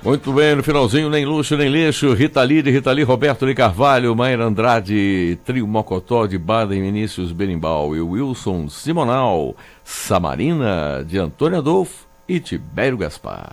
Muito bem, no finalzinho, nem luxo, nem lixo. Rita Lee, Roberto de Carvalho, Mayra Andrade, Trio Mocotó de Baden, Vinícius Berimbau e Wilson Simonal, Samarina de Antônio Adolfo e Tibério Gaspar.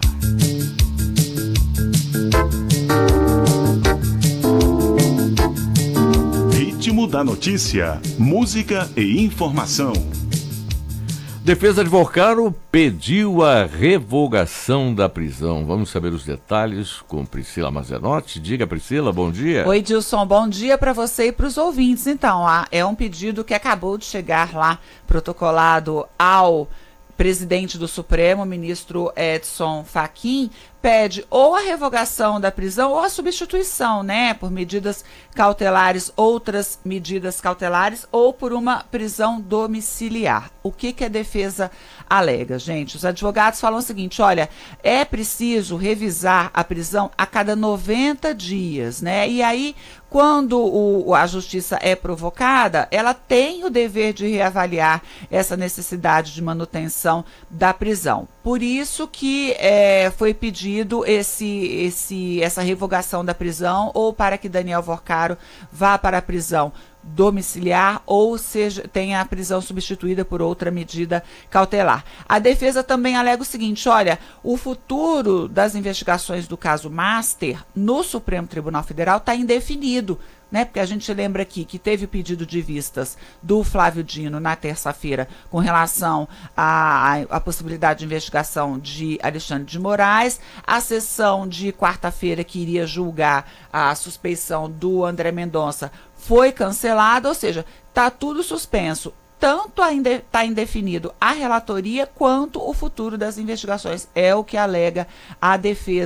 Ritmo da notícia, música e informação. Defesa de Vorcaro pediu a revogação da prisão. Vamos saber os detalhes com Priscila Mazenotti. Diga, Priscila, bom dia. Oi, Dilson, bom dia para você e para os ouvintes. Então, é um pedido que acabou de chegar lá, protocolado ao presidente do Supremo, ministro Edson Fachin, pede ou a revogação da prisão ou a substituição, né, por medidas cautelares, outras medidas cautelares, ou por uma prisão domiciliar. O que a defesa alega, gente? Os advogados falam o seguinte: olha, é preciso revisar a prisão a cada 90 dias, né? E aí, quando a justiça é provocada, ela tem o dever de reavaliar essa necessidade de manutenção da prisão. Por isso que foi pedido essa revogação da prisão, ou para que Daniel Vorcaro vá para a prisão domiciliar, ou seja, tenha a prisão substituída por outra medida cautelar. A defesa também alega o seguinte: olha, o futuro das investigações do caso Master no Supremo Tribunal Federal está indefinido, né? Porque a gente lembra aqui que teve o pedido de vistas do Flávio Dino na terça-feira com relação à possibilidade de investigação de Alexandre de Moraes, a sessão de quarta-feira que iria julgar a suspeição do André Mendonça foi cancelada, ou seja, está tudo suspenso. Tanto ainda está indefinido a relatoria quanto o futuro das investigações, é o que alega a defesa